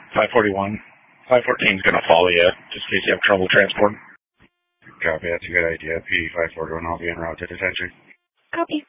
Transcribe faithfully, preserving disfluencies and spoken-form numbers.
five forty-one. five fourteen is going to follow you, just in case you have trouble transporting. Copy, that's a good idea. P D five forty-one, I'll be en route to detention. Copy.